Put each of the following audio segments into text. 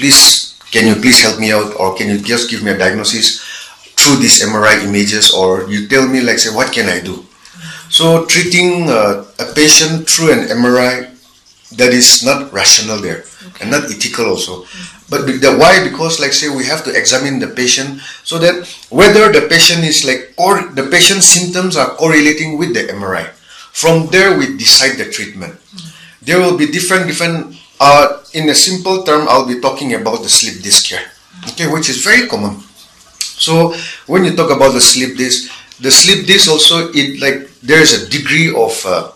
please, can you please help me out, or can you just give me a diagnosis through these MRI images, or you tell me like, say, what can I do? So treating a patient through an MRI, that is not rational there, and not ethical also. But why? Because like say we have to examine the patient so that whether the patient is like, or the patient's symptoms are correlating with the MRI. From there we decide the treatment. There will be different in a simple term, I'll be talking about the slip disc here, okay, which is very common. So when you talk about the slip disc also, it like there is a degree of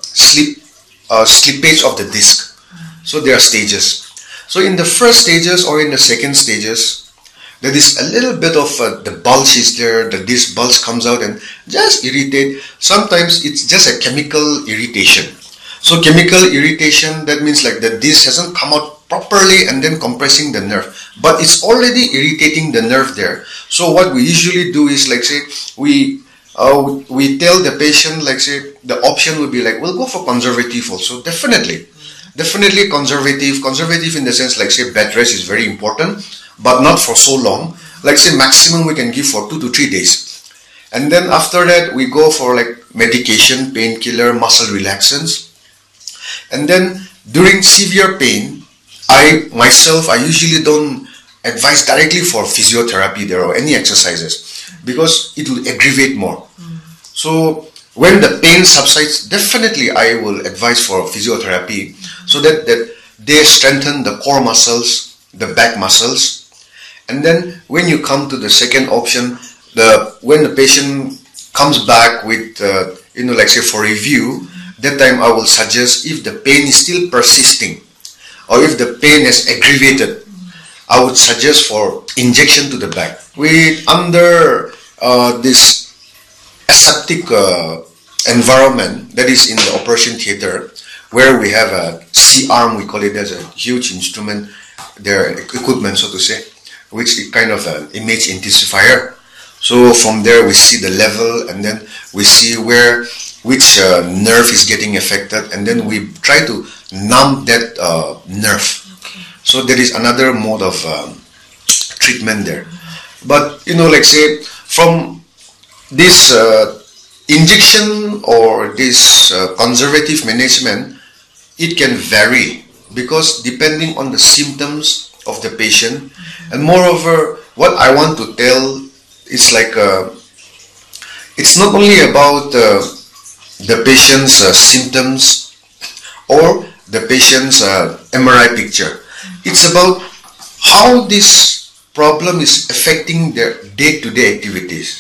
slippage of the disc. So there are stages. So in the first stages or in the second stages, there is a little bit of the bulge is there, the disc bulge comes out and just irritate. Sometimes it's just a chemical irritation. So chemical irritation, that means like the disc hasn't come out properly and then compressing the nerve, but it's already irritating the nerve there. So what we usually do is like say we tell the patient like say the option would be like, we'll go for conservative also. Definitely conservative in the sense like say bed rest is very important, but not for so long. Like say maximum we can give for 2 to 3 days, and then after that we go for like medication, painkiller, muscle relaxants. And then during severe pain, I usually don't advise directly for physiotherapy there or any exercises, because it will aggravate more. So when the pain subsides, definitely I will advise for physiotherapy so that they strengthen the core muscles, the back muscles. And then when you come to the second option, when the patient comes back with like say for review, that time I will suggest, if the pain is still persisting or if the pain is aggravated, I would suggest for injection to the back. Under this aseptic environment, that is in the operation theater, where we have a C-arm, we call it, as a huge instrument, their equipment, so to say, which is kind of an image intensifier. So from there we see the level, and then we see which nerve is getting affected, and then we try to numb that nerve. Okay. So there is another mode of treatment there. But like say from this injection or this conservative management, it can vary, because depending on the symptoms of the patient. And moreover, what I want to tell is like it's not only about the patient's symptoms or the patient's MRI picture. It's about how this problem is affecting their day-to-day activities.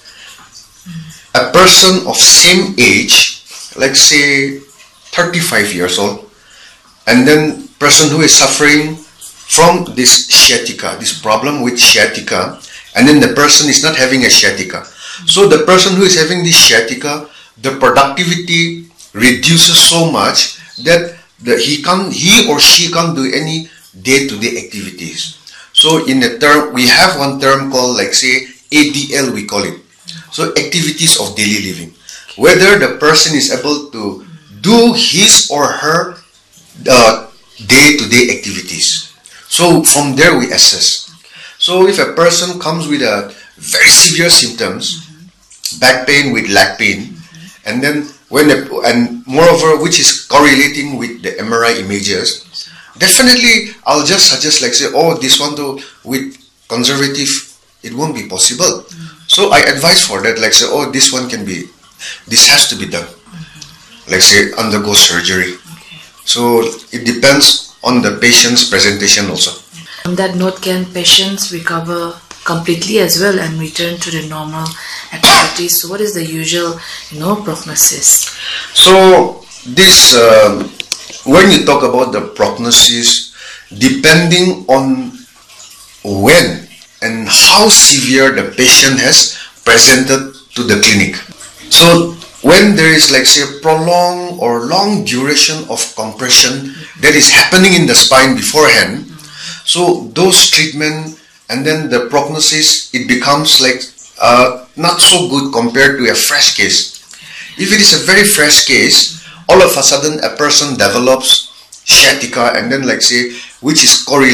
A person of same age, like say 35 years old, and then person who is suffering from this sciatica, this problem with sciatica, and then the person is not having a sciatica. So the person who is having this sciatica, the productivity reduces so much that he or she can't do any day-to-day activities. So in the term, we have one term called like say ADL, we call it. So activities of daily living. Whether the person is able to do his or her day-to-day activities. So from there we assess. So if a person comes with a very severe symptoms, back pain with leg pain, and then and moreover, which is correlating with the MRI images, definitely I'll just suggest like say, oh, this one though with conservative, it won't be possible. So I advise for that, like say, oh, this has to be done. Like say, undergo surgery. So it depends on the patient's presentation also. On that note, can patients recover completely as well and return to the normal activities? So what is the usual prognosis? So this when you talk about the prognosis, depending on when and how severe the patient has presented to the clinic. So when there is like say prolonged or long duration of compression that is happening in the spine beforehand, so those treatment and then the prognosis, it becomes like not so good compared to a fresh case. If it is a very fresh case, all of a sudden a person develops sciatica, and then like say, which is correlated